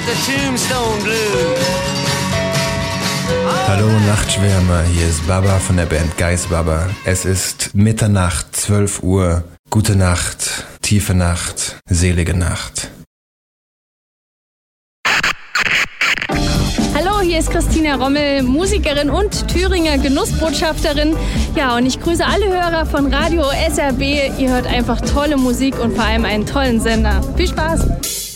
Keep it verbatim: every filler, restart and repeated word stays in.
the Tombstone Blues. Hallo Nachtschwärmer, hier ist Baba von der Band Geist Baba. Es ist Mitternacht, zwölf Uhr. Gute Nacht, tiefe Nacht, selige Nacht. Hallo, hier ist Christina Rommel, Musikerin und Thüringer Genussbotschafterin. Ja, und ich grüße alle Hörer von Radio S R B. Ihr hört einfach tolle Musik und vor allem einen tollen Sender. Viel Spaß!